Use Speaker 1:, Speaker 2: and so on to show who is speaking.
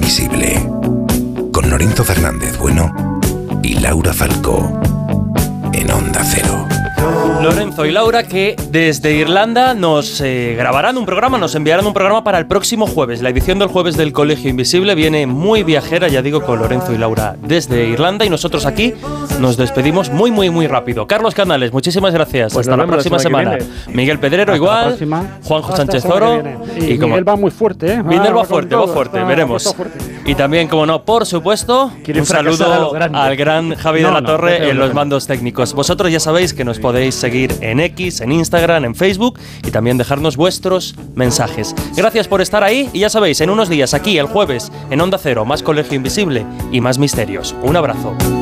Speaker 1: Invisible, con Lorenzo Fernández Bueno y Laura Falcó, en Onda Cero.
Speaker 2: Lorenzo y Laura, que desde Irlanda nos grabarán un programa, nos enviarán un programa para el próximo jueves. La edición del jueves del Colegio Invisible viene muy viajera, ya digo, con Lorenzo y Laura desde Irlanda, y nosotros aquí nos despedimos muy rápido. Carlos Canales, muchísimas gracias.
Speaker 3: Pues
Speaker 2: hasta la próxima semana. Miguel Pedrero, igual.
Speaker 3: Juanjo
Speaker 2: Sánchez Oro.
Speaker 3: Y como Miguel va muy fuerte, ¿eh?
Speaker 2: Miguel va fuerte, veremos. Y también, como no, por supuesto, un saludo al gran Javi de la Torre en los mandos técnicos. Vosotros ya sabéis que nos podéis seguir en X, en Instagram, en Facebook, y también dejarnos vuestros mensajes. Gracias por estar ahí, y ya sabéis, en unos días aquí el jueves en Onda Cero, más Colegio Invisible y más misterios. Un abrazo.